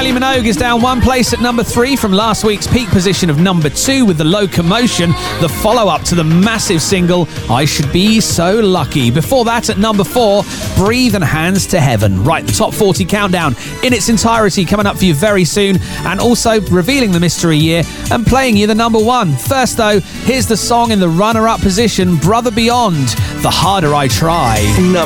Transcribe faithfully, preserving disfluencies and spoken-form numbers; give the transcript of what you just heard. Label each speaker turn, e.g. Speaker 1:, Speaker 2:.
Speaker 1: Kylie Minogue is down one place at number three from last week's peak position of number two with The Locomotion, the follow-up to the massive single I Should Be So Lucky. Before that, at number four, Breathe and Hands to Heaven. Right, the top forty countdown in its entirety coming up for you very soon, and also revealing the mystery year and playing you the number one. First though, here's the song in the runner-up position, Brother Beyond, The Harder I Try.